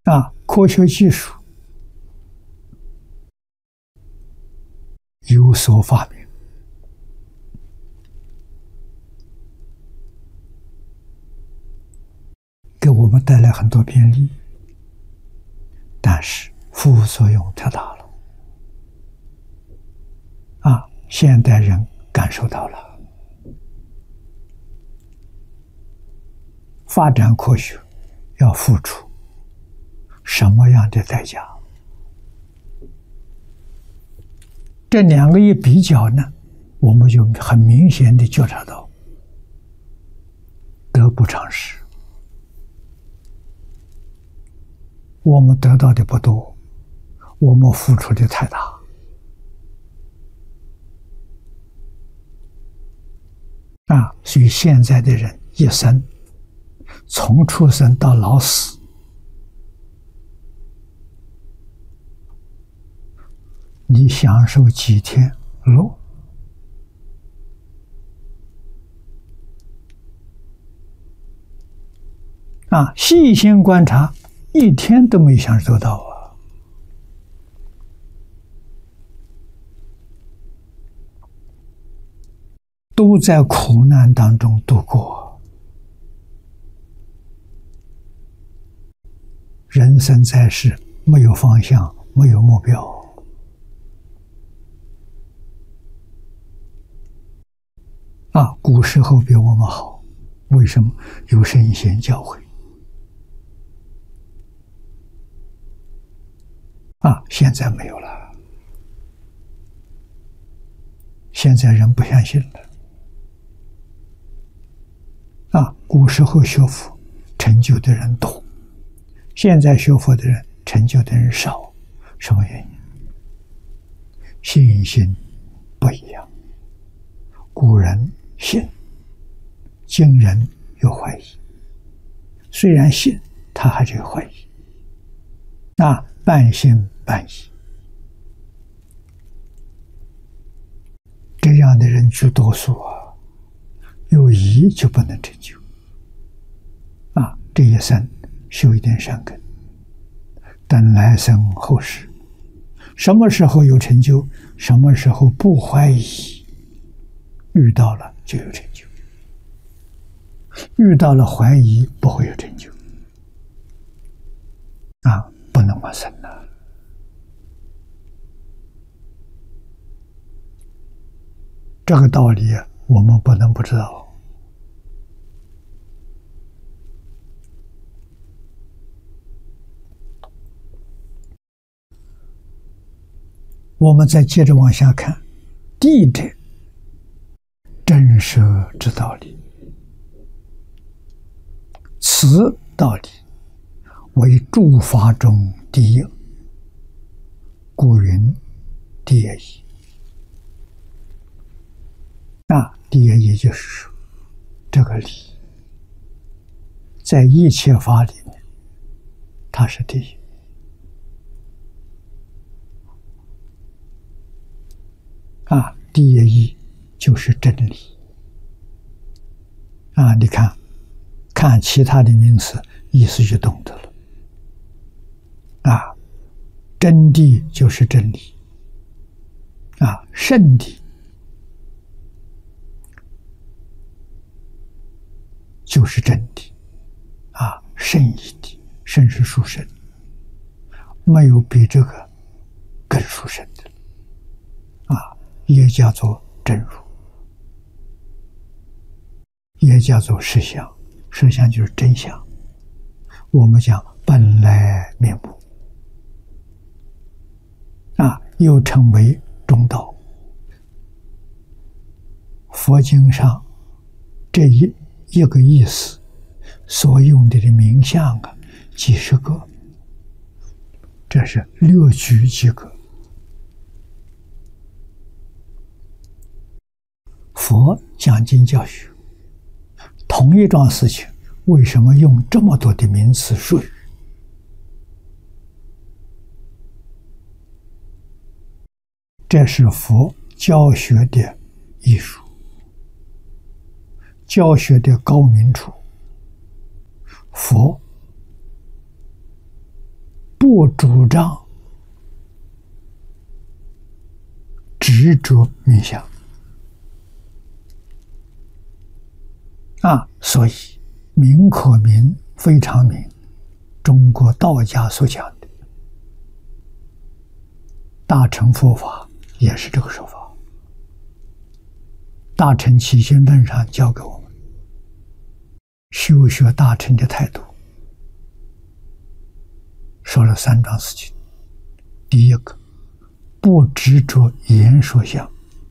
科学技术有所发明，给我们带来很多便利，但是副作用太大了。现代人感受到了，发展科学要付出什么样的代价？这两个一比较呢，我们就很明显的觉察到，得不偿失。我们得到的不多，我们付出的太大。所以现在的人一生，从出生到老死，你享受几天乐？细心观察，一天都没享受到啊！都在苦难当中度过。人生在世，没有方向，没有目标。古时候比我们好，为什么？有圣贤教诲。现在没有了，现在人不相信了。古时候学佛成就的人多，现在学佛的人成就的人少，什么原因？信心不一样。古人信，今人有怀疑。虽然信，他还是有怀疑。半信半疑，这样的人居多数啊。有疑就不能成就。这一生修一点善根，等来生后世，什么时候有成就，什么时候不怀疑，遇到了就有成就，遇到了怀疑不会有成就。不能往生了。这个道理我们不能不知道。我们再接着往下看，地者真实之道理，此道理为诸法中第一，故云第一义。第一义就是说，这个理在一切法里面，它是第一。第一义就是真理。你看其他的名词，意思就懂得了。真谛就是真理。圣谛就是真谛。圣义谛，圣是殊胜，没有比这个更殊胜的。也叫做真如，也叫做实相。实相就是真相，我们讲本来面目。又称为中道。佛经上这一个意思所用的名相几十个，这是略举几个。佛讲经教学，同一桩事情，为什么用这么多的名词术语？这是佛教学的艺术，教学的高明处。佛入障，执着冥想所以名可名，非常名，中国道家所讲的大乘佛法也是这个说法。大乘起心论上教给我们修学大乘的态度，说了3桩事情。第一个，不执着言说相，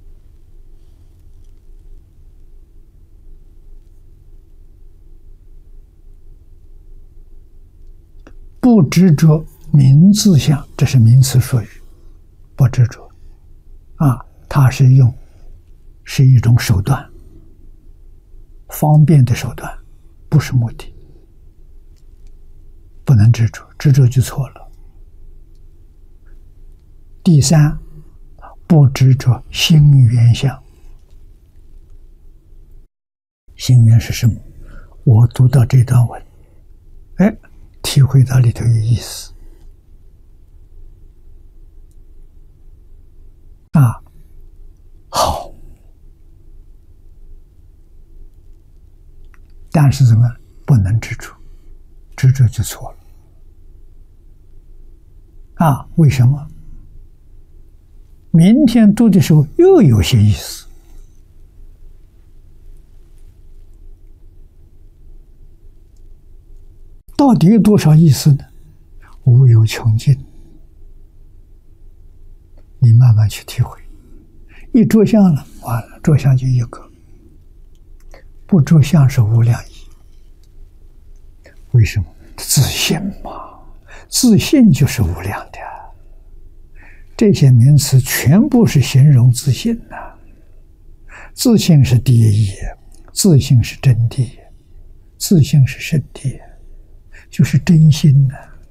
不执着名字相，这是名词术语，不执着它是一种手段，方便的手段，不是目的，不能执着，执着就错了。第三，不执着心缘相。心缘是什么？我读到这段文，体会到里头有意思好，但是怎么不能执着，执着就错了为什么？明天读的时候又有些意思，到底有多少意思呢？无有穷尽，你慢慢去体会。一着相了，完了，着相就一个，不着相是无量义。为什么？自信嘛，自信就是无量的。这些名词全部是形容自信自信是第一义，自信是真谛，自信是圣谛，就是真心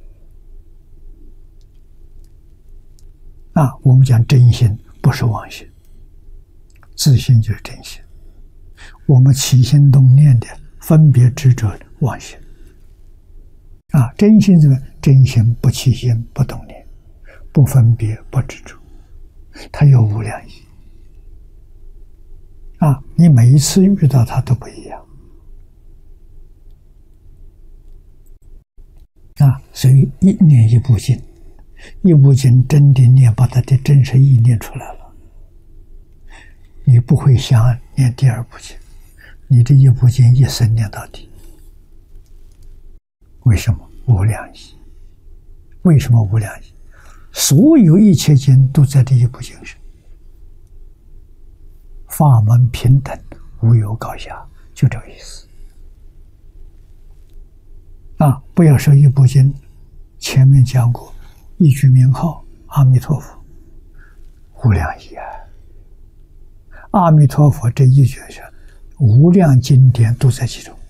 我们讲真心，不是妄心，自信就是真心。我们起心动念的分别执着妄心真心怎么？真心不起心不动念，不分别不执着，它有无量义你每一次遇到它都不一样所以一念一部经，一部经真的念，把它的真实意念出来了，你不会想念第二部经，你这一部经一生念到底。为什么？无量义。为什么无量义？所有一切经都在这一部经上，法门平等，无有高下，就这个意思不要说一部经，前面讲过一句名号阿弥陀佛，无量义阿弥陀佛这一句无量经典都在其中